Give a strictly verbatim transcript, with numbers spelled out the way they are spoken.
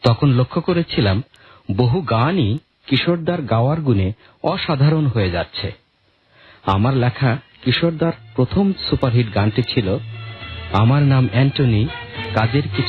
তখন লক্ষ্য করেছিলাম বহু গানই কিশোরদার গাওয়ার গুণে অসাধারণ হয়ে যাচ্ছে। আমার লেখা কিশোরদার প্রথম সুপারহিট গানটি ছিল আমার নাম অ্যান্টনি, কাজের কিছু